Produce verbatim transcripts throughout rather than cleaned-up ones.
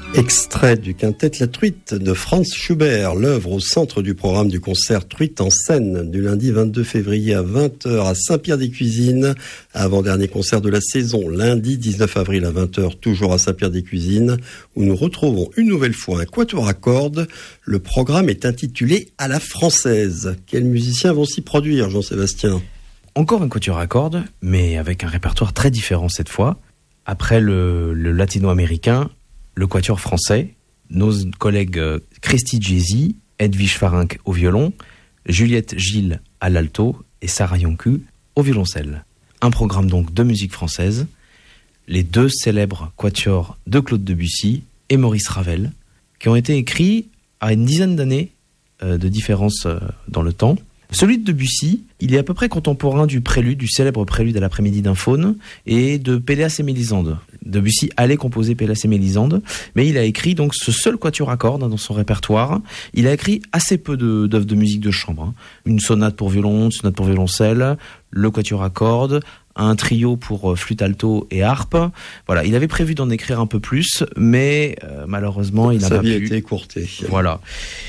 Extrait du quintet La Truite de Franz Schubert, l'œuvre au centre du programme du concert Truite en scène du lundi vingt-deux février à vingt heures à Saint-Pierre-des-Cuisines, avant-dernier concert de la saison, lundi dix-neuf avril à vingt heures, toujours à Saint-Pierre-des-Cuisines, où nous retrouvons une nouvelle fois un quatuor à cordes. Le programme est intitulé À la française. Quels musiciens vont s'y produire, Jean-Sébastien ? Encore un quatuor à cordes, mais avec un répertoire très différent cette fois. Après le, le latino-américain, le quatuor français, nos collègues Christy Jay-Z, Edwige Farinck au violon, Juliette Gilles à l'alto et Sarah Yonku au violoncelle. Un programme donc de musique française, les deux célèbres quatuors de Claude Debussy et Maurice Ravel, qui ont été écrits à une dizaine d'années de différence dans le temps. Celui de Debussy, il est à peu près contemporain du prélude, du célèbre prélude à l'après-midi d'un faune, et de Péléas et Mélisande. Debussy allait composer Péléas et Mélisande, mais il a écrit donc ce seul quatuor à cordes hein, dans son répertoire. Il a écrit assez peu de, d'œuvres de musique de chambre. Hein. Une sonate pour violon, une sonate pour violoncelle, le quatuor à cordes, un trio pour flûte alto et harpe. Voilà, il avait prévu d'en écrire un peu plus, mais euh, malheureusement, il n'a pas pu. Sa vie a été écourtée. Voilà.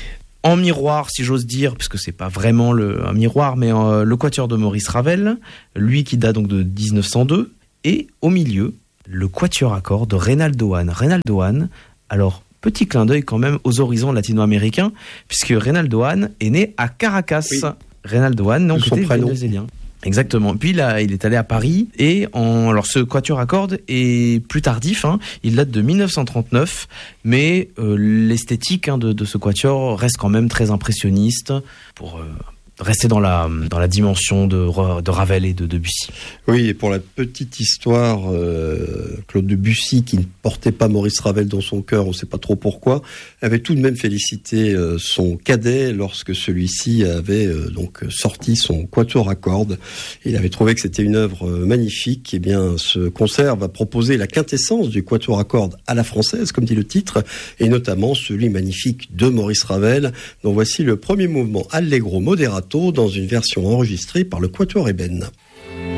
En miroir, si j'ose dire, puisque c'est pas vraiment le, un miroir, mais euh, le quatuor de Maurice Ravel, lui qui date donc de dix-neuf cent deux, et au milieu, le quatuor à cordes de Reynaldo Hahn. Reynaldo Hahn, alors petit clin d'œil quand même aux horizons latino-américains, puisque Reynaldo Hahn est né à Caracas. Oui. Reynaldo Hahn, donc était vénézuélien. Exactement. Puis là, il est allé à Paris et en, alors ce quatuor à cordes est plus tardif. Hein, il date de dix-neuf cent trente-neuf, mais euh, l'esthétique hein, de, de ce quatuor reste quand même très impressionniste pour euh, rester dans la dans la dimension de, de Ravel et de Debussy. Oui, et pour la petite histoire, euh, Claude Debussy, qui ne portait pas Maurice Ravel dans son cœur, on ne sait pas trop pourquoi, avait tout de même félicité euh, son cadet lorsque celui-ci avait euh, donc sorti son quatuor à cordes. Il avait trouvé que c'était une œuvre euh, magnifique. Eh bien, ce concert va proposer la quintessence du quatuor à cordes à la française, comme dit le titre, et notamment celui magnifique de Maurice Ravel, dont voici le premier mouvement Allegro Moderato dans une version enregistrée par le Quatuor Ébène.